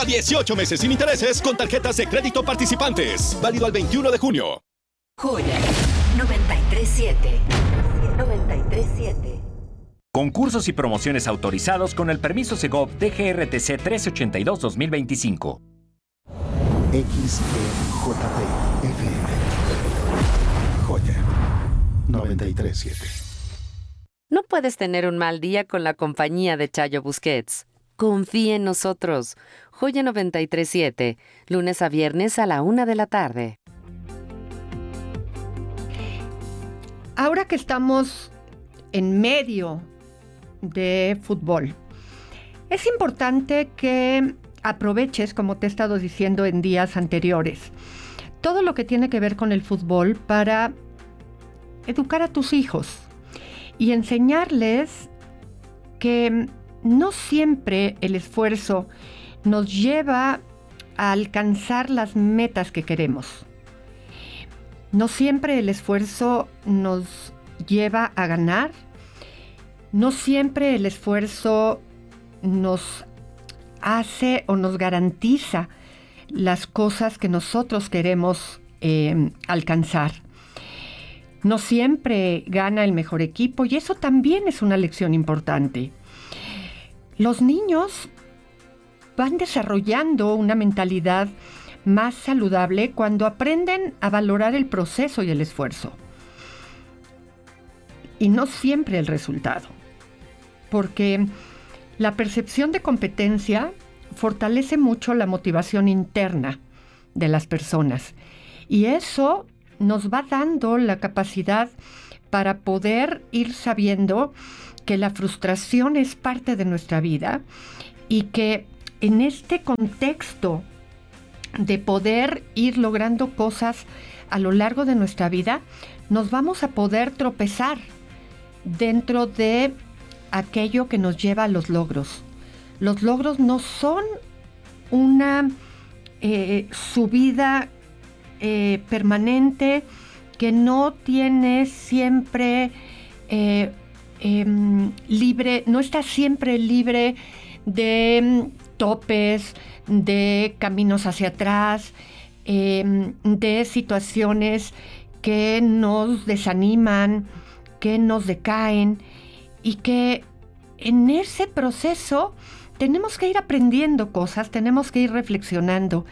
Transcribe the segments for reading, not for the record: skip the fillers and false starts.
A 18 meses sin intereses con tarjetas de crédito participantes. Válido al 21 de junio. Joya 937. 937. Concursos y promociones autorizados con el permiso Segov DGRTC 1382-2025. XEJT FM. Joya 937. No puedes tener un mal día con la compañía de Chayo Busquets. Confía en nosotros. Joya 937, lunes a viernes a la 1 de la tarde. Ahora que estamos en medio de fútbol, es importante que aproveches, como te he estado diciendo en días anteriores, todo lo que tiene que ver con el fútbol para educar a tus hijos y enseñarles que no siempre el esfuerzo nos lleva a alcanzar las metas que queremos. No siempre el esfuerzo nos lleva a ganar. No siempre el esfuerzo nos hace o nos garantiza las cosas que nosotros queremos alcanzar. No siempre gana el mejor equipo y eso también es una lección importante. Los niños van desarrollando una mentalidad más saludable cuando aprenden a valorar el proceso y el esfuerzo. Y no siempre el resultado. Porque la percepción de competencia fortalece mucho la motivación interna de las personas. Y eso nos va dando la capacidad para poder ir sabiendo que la frustración es parte de nuestra vida y que en este contexto de poder ir logrando cosas a lo largo de nuestra vida, nos vamos a poder tropezar dentro de aquello que nos lleva a los logros. Los logros no son una subida permanente que no tiene siempre libre, no está siempre libre de topes, de caminos hacia atrás, de situaciones que nos desaniman, que nos decaen y que en ese proceso tenemos que ir aprendiendo cosas, tenemos que ir reflexionando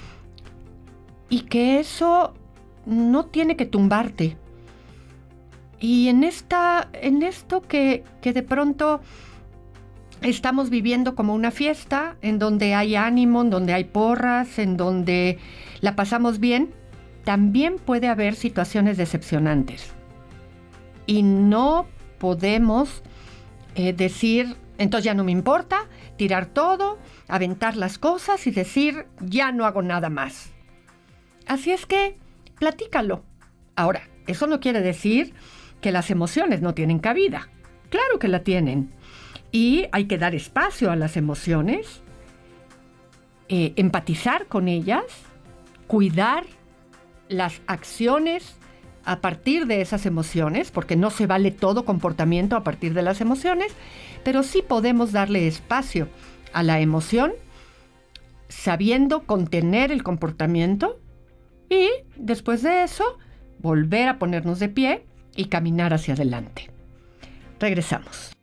y que eso no tiene que tumbarte. Y en esto que de pronto estamos viviendo como una fiesta, en donde hay ánimo, en donde hay porras, en donde la pasamos bien, también puede haber situaciones decepcionantes. Y no podemos decir, entonces ya no me importa, tirar todo, aventar las cosas y decir, ya no hago nada más. Así es que, platícalo. Ahora, eso no quiere decir que las emociones no tienen cabida. Claro que la tienen. Y hay que dar espacio a las emociones, empatizar con ellas, cuidar las acciones a partir de esas emociones, porque no se vale todo comportamiento a partir de las emociones, pero sí podemos darle espacio a la emoción, sabiendo contener el comportamiento y después de eso volver a ponernos de pie y caminar hacia adelante. Regresamos.